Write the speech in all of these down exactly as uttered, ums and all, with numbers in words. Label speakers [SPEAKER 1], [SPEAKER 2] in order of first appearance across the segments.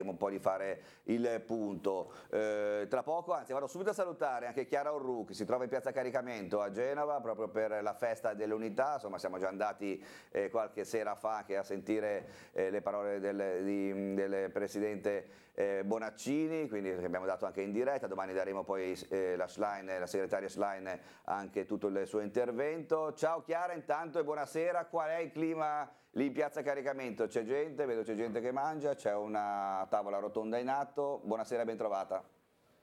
[SPEAKER 1] un po' di fare il punto. Eh, tra poco, anzi vado subito a salutare anche Chiara Orru che si trova in piazza Caricamento a Genova proprio per la festa dell'unità. Insomma, siamo già andati eh, qualche sera fa anche a sentire eh, le parole del, di, del presidente eh, Bonaccini, quindi abbiamo dato anche in diretta. Domani daremo poi eh, la Schlein, la segretaria Schlein, anche tutto il suo intervento. Ciao Chiara intanto e buonasera. Qual è il clima lì in piazza Caricamento? C'è gente, vedo c'è gente che mangia, c'è una tavola rotonda in atto. Buonasera, ben trovata.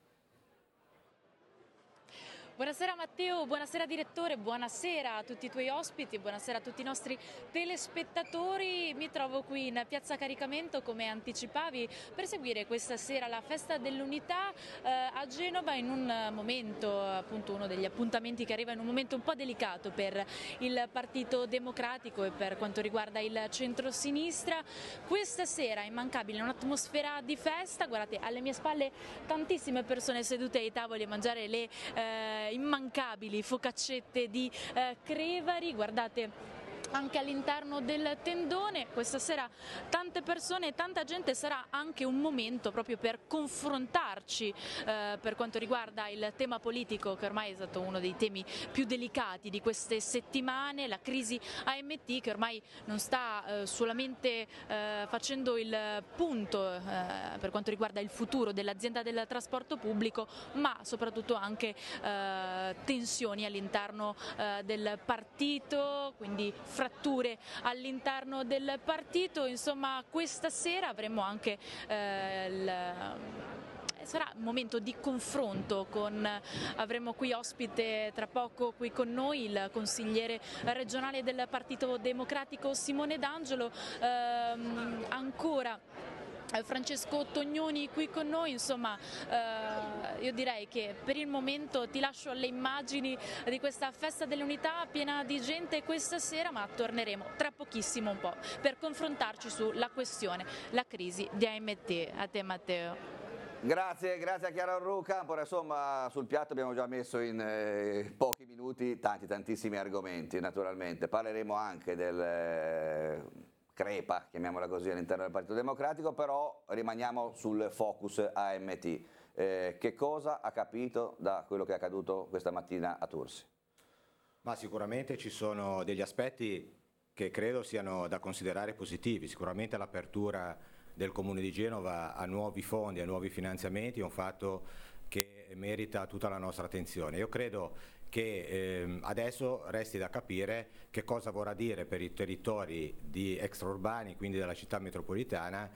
[SPEAKER 2] Buonasera Matteo, buonasera direttore, buonasera a tutti i tuoi ospiti, buonasera a tutti i nostri telespettatori. Mi trovo qui in piazza Caricamento, come anticipavi, per seguire questa sera la festa dell'unità eh, a Genova, in un momento, appunto uno degli appuntamenti che arriva in un momento un po' delicato per il Partito Democratico e per quanto riguarda il centro-sinistra. Questa sera immancabile, un'atmosfera di festa, guardate alle mie spalle tantissime persone sedute ai tavoli a mangiare le eh, immancabili focaccette di eh, Crevari, guardate anche all'interno del tendone. Questa sera tante persone, tanta gente, sarà anche un momento proprio per confrontarci eh, per quanto riguarda il tema politico, che ormai è stato uno dei temi più delicati di queste settimane, la crisi A M T che ormai non sta eh, solamente eh, facendo il punto eh, per quanto riguarda il futuro dell'azienda del trasporto pubblico, ma soprattutto anche eh, tensioni all'interno eh, del partito, quindi fratture all'interno del partito. Insomma, questa sera avremo anche eh, il sarà un momento di confronto con, avremo qui ospite tra poco qui con noi il consigliere regionale del Partito Democratico Simone D'Angelo, ehm, ancora Francesco Tognoni qui con noi. Insomma eh, io direi che per il momento ti lascio alle immagini di questa festa dell'unità piena di gente questa sera, ma torneremo tra pochissimo un po' per confrontarci sulla questione, la crisi di A M T. A te Matteo.
[SPEAKER 1] Grazie, grazie a Chiara Orru Campo. Insomma, sul piatto abbiamo già messo in eh, pochi minuti tanti, tantissimi argomenti, naturalmente. Parleremo anche del eh, crepa, chiamiamola così, all'interno del Partito Democratico, però rimaniamo sul focus A M T. Eh, che cosa ha capito da quello che è accaduto questa mattina a Tursi?
[SPEAKER 3] Ma sicuramente ci sono degli aspetti che credo siano da considerare positivi. Sicuramente l'apertura del Comune di Genova a nuovi fondi, a nuovi finanziamenti è un fatto che merita tutta la nostra attenzione. Io credo che eh, adesso resti da capire che cosa vorrà dire per i territori di extraurbani, quindi della città metropolitana,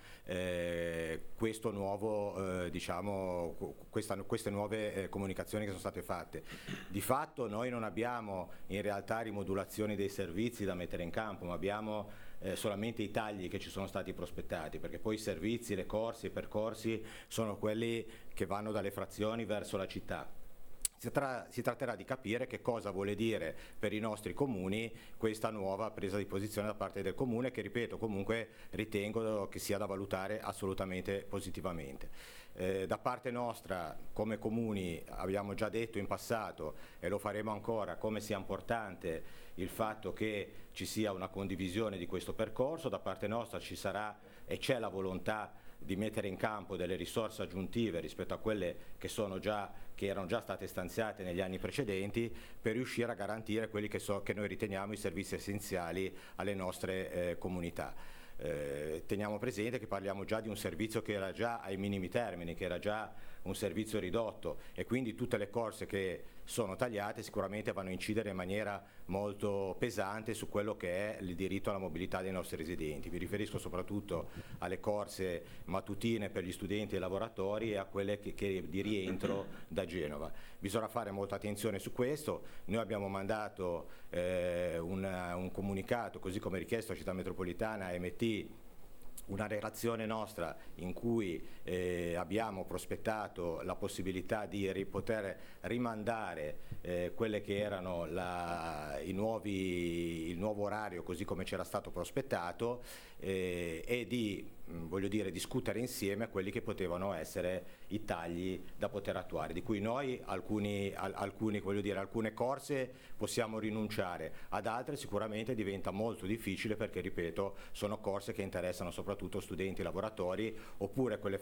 [SPEAKER 3] eh, questo nuovo, eh, diciamo, questa, queste nuove eh, comunicazioni che sono state fatte. Di fatto noi non abbiamo in realtà rimodulazioni dei servizi da mettere in campo, ma abbiamo eh, solamente i tagli che ci sono stati prospettati, perché poi i servizi, le corsi, i percorsi sono quelli che vanno dalle frazioni verso la città. Si, tra, si tratterà di capire che cosa vuole dire per i nostri comuni questa nuova presa di posizione da parte del comune, che ripeto comunque ritengo che sia da valutare assolutamente positivamente. Eh, da parte nostra come comuni abbiamo già detto in passato e lo faremo ancora come sia importante il fatto che ci sia una condivisione di questo percorso. Da parte nostra ci sarà e c'è la volontà di mettere in campo delle risorse aggiuntive rispetto a quelle che, sono già, che erano già state stanziate negli anni precedenti per riuscire a garantire quelli che, so, che noi riteniamo i servizi essenziali alle nostre eh, comunità. Eh, teniamo presente che parliamo già di un servizio che era già ai minimi termini, che era già un servizio ridotto, e quindi tutte le corse che sono tagliate sicuramente vanno a incidere in maniera molto pesante su quello che è il diritto alla mobilità dei nostri residenti. Mi riferisco soprattutto alle corse mattutine per gli studenti e i lavoratori e a quelle che, che di rientro da Genova. Bisogna fare molta attenzione su questo. Noi abbiamo mandato eh, una, un comunicato, così come richiesto alla città metropolitana A M T, una relazione nostra in cui eh, abbiamo prospettato la possibilità di ri poter rimandare eh, quelle che erano la, i nuovi, il nuovo orario così come c'era stato prospettato eh, e di mh, voglio dire, discutere insieme quelli che potevano essere i tagli da poter attuare, di cui noi alcuni, al, alcuni, voglio dire, alcune corse possiamo rinunciare, ad altre sicuramente diventa molto difficile perché, ripeto, sono corse che interessano soprattutto studenti, lavoratori, oppure quelle